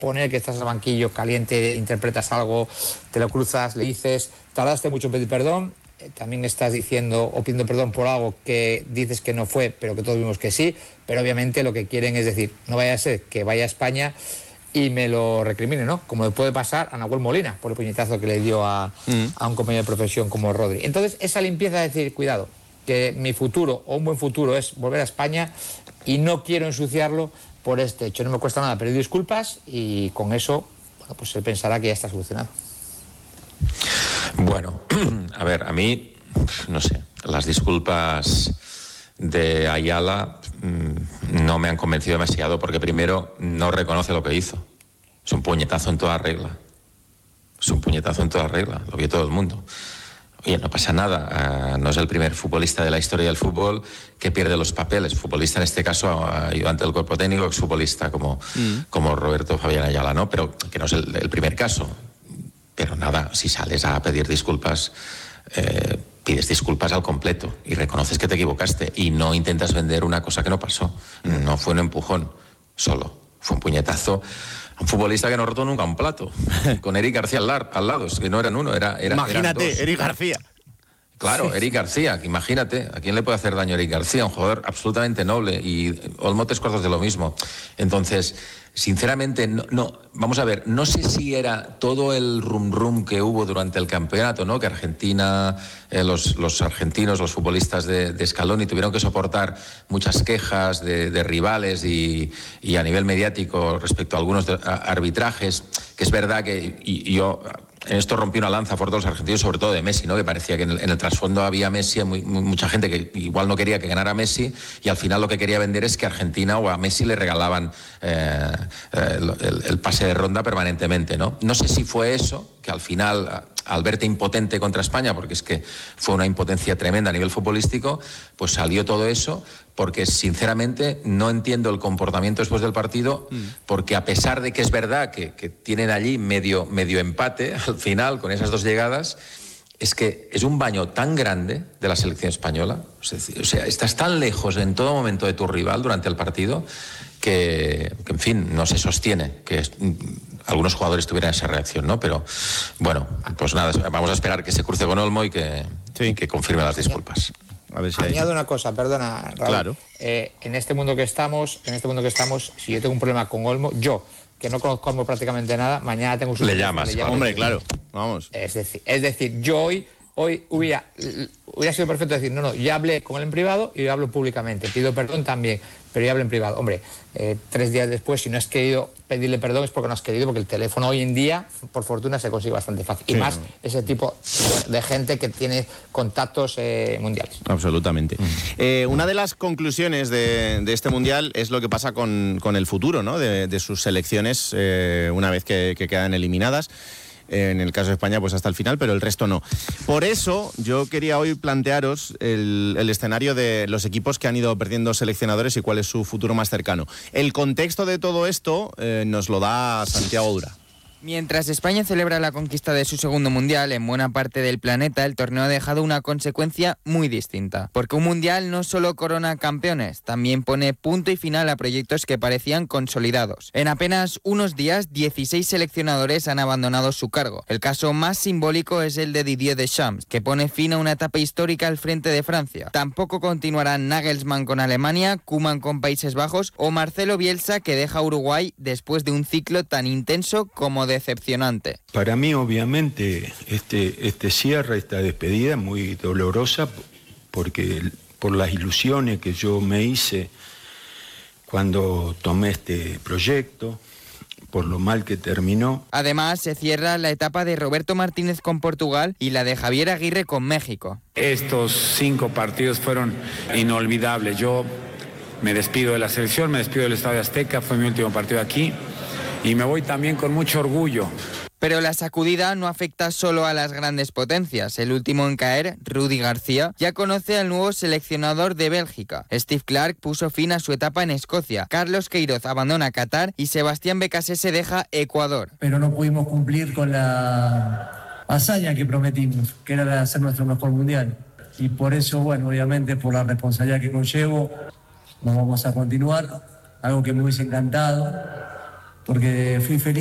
poner que estás al banquillo caliente, interpretas algo, te lo cruzas, le dices, tardaste mucho en pedir perdón, también estás diciendo o pidiendo perdón por algo que dices que no fue, pero que todos vimos que sí, pero obviamente lo que quieren es decir, no vaya a ser que vaya a España y me lo recrimine, ¿no? Como le puede pasar a Nahuel Molina por el puñetazo que le dio a un compañero de profesión como Rodri. Entonces, esa limpieza de decir, cuidado, que mi futuro o un buen futuro es volver a España y no quiero ensuciarlo por este hecho. No me cuesta nada pedir disculpas y con eso, bueno, pues se pensará que ya está solucionado. Bueno, a ver, a mí, no sé, las disculpas de Ayala no me han convencido demasiado porque primero no reconoce lo que hizo. Es un puñetazo en toda regla. Es un puñetazo en toda regla, lo vio todo el mundo. Oye, no pasa nada, no es el primer futbolista de la historia del fútbol que pierde los papeles. Futbolista en este caso, ayudante del cuerpo técnico, exfutbolista como Roberto Fabián Ayala, ¿no? Pero que no es el primer caso. Pero nada, si sales a pedir disculpas, pides disculpas al completo y reconoces que te equivocaste y no intentas vender una cosa que no pasó. No fue un empujón solo, fue un puñetazo. Un futbolista que no rotó nunca un plato, con Eric García al lado, que no eran uno, imagínate, Eric García. Claro, Eric García, imagínate, ¿a quién le puede hacer daño Eric García? Un jugador absolutamente noble y Olmo 3/4 de lo mismo. Entonces, sinceramente, no, vamos a ver, no sé si era todo el rum que hubo durante el campeonato, ¿no? Que Argentina, los argentinos, los futbolistas de Scaloni tuvieron que soportar muchas quejas de rivales y a nivel mediático respecto a algunos arbitrajes, que es verdad que yo en esto rompí una lanza por todos los argentinos, sobre todo de Messi, ¿no? Que parecía que en el trasfondo había Messi, mucha gente que igual no quería que ganara Messi y al final lo que quería vender es que Argentina o a Messi le regalaban el pase de ronda permanentemente, ¿no? No sé si fue eso, que al final, al verte impotente contra España, porque es que fue una impotencia tremenda a nivel futbolístico, pues salió todo eso, porque sinceramente no entiendo el comportamiento después del partido, porque a pesar de que es verdad que tienen allí medio empate al final con esas dos llegadas, es que es un baño tan grande de la selección española, o sea, estás tan lejos en todo momento de tu rival durante el partido que en fin, no se sostiene que algunos jugadores tuvieran esa reacción, ¿no? Pero bueno, pues nada, vamos a esperar que se cruce con Olmo y que confirme las disculpas. A ver si añado una cosa, perdona, Raúl. Claro. En este mundo que estamos, si yo tengo un problema con Olmo, yo, que no conozco a Olmo prácticamente nada, mañana tengo su... Le llamas, hombre, claro, vamos. Es decir, yo hoy hubiera sido perfecto decir, no, ya hablé con él en privado y yo hablo públicamente, pido perdón también, pero ya hablo en privado. Hombre, 3 días después, si no has querido pedirle perdón es porque no has querido, porque el teléfono hoy en día, por fortuna, se consigue bastante fácil. Sí. Y más ese tipo de gente que tiene contactos mundiales. Absolutamente. Una de las conclusiones de este Mundial es lo que pasa con el futuro, ¿no? de sus selecciones una vez que quedan eliminadas. En el caso de España, pues hasta el final, pero el resto no. Por eso, yo quería hoy plantearos el escenario de los equipos que han ido perdiendo seleccionadores y cuál es su futuro más cercano. El contexto de todo esto nos lo da Santiago Dura. Mientras España celebra la conquista de su segundo mundial, en buena parte del planeta el torneo ha dejado una consecuencia muy distinta. Porque un mundial no solo corona campeones, también pone punto y final a proyectos que parecían consolidados. En apenas unos días, 16 seleccionadores han abandonado su cargo. El caso más simbólico es el de Didier Deschamps, que pone fin a una etapa histórica al frente de Francia. Tampoco continuarán Nagelsmann con Alemania, Koeman con Países Bajos o Marcelo Bielsa, que deja Uruguay después de un ciclo tan intenso como decepcionante. Para mí, obviamente, este cierre, esta despedida, muy dolorosa, porque por las ilusiones que yo me hice cuando tomé este proyecto, por lo mal que terminó. Además, se cierra la etapa de Roberto Martínez con Portugal y la de Javier Aguirre con México. Estos 5 partidos fueron inolvidables. Yo me despido de la selección, me despido del Estadio Azteca, fue mi último partido aquí. Y me voy también con mucho orgullo. Pero la sacudida no afecta solo a las grandes potencias. El último en caer, Rudi García, ya conoce al nuevo seleccionador de Bélgica. Steve Clarke puso fin a su etapa en Escocia. Carlos Queiroz abandona Qatar y Sebastián Becasese deja Ecuador. Pero no pudimos cumplir con la hazaña que prometimos, que era hacer nuestro mejor mundial. Y por eso, bueno, obviamente por la responsabilidad que conllevo, no vamos a continuar. Algo que me hubiese encantado porque fui feliz.